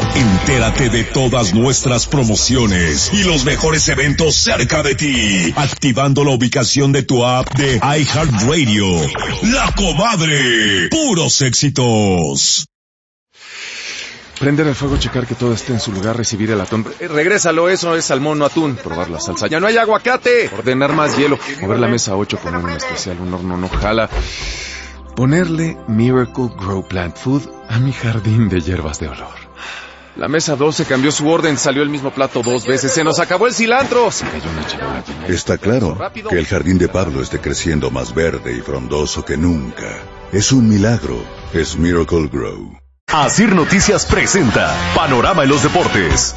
Entérate de todas nuestras promociones y los mejores eventos cerca de ti, activando la ubicación de tu app de iHeartRadio. La Comadre, puros éxitos. Prender el fuego, checar que todo esté en su lugar, recibir el atún. Regrésalo, eso es salmón, no atún. Probar la salsa. ¡Ya no hay aguacate! Ordenar más hielo. Mover la mesa 8, poner un especial, un horno no jala. Ponerle Miracle Grow Plant Food a mi jardín de hierbas de olor. La mesa 12 cambió su orden, salió el mismo plato 2 veces. ¡Se nos acabó el cilantro! Se cayó una charola. Está claro que el jardín de Pablo esté creciendo más verde y frondoso que nunca. Es un milagro. Es Miracle Grow. Asir Noticias presenta Panorama en los Deportes.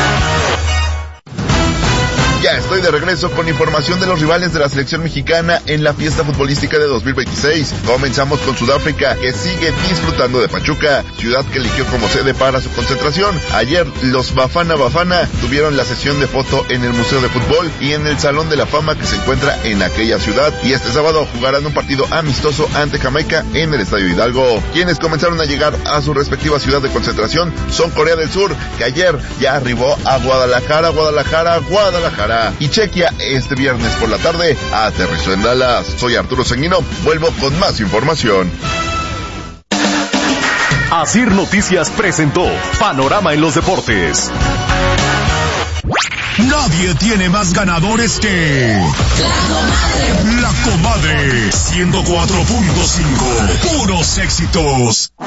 Ya estoy de regreso con información de los rivales de la selección mexicana en la fiesta futbolística de 2026. Comenzamos con Sudáfrica, que sigue disfrutando de Pachuca, ciudad que eligió como sede para su concentración. Ayer los Bafana Bafana tuvieron la sesión de foto en el Museo de Fútbol y en el Salón de la Fama que se encuentra en aquella ciudad. Y este sábado jugarán un partido amistoso ante Jamaica en el Estadio Hidalgo. Quienes comenzaron a llegar a su respectiva ciudad de concentración son Corea del Sur, que ayer ya arribó a Guadalajara. Y Chequia este viernes por la tarde aterrizó en Dallas. Soy Arturo Sanguino, vuelvo con más información. Asir Noticias presentó Panorama en los Deportes. Nadie tiene más ganadores que La Comadre 104.5. Puros éxitos.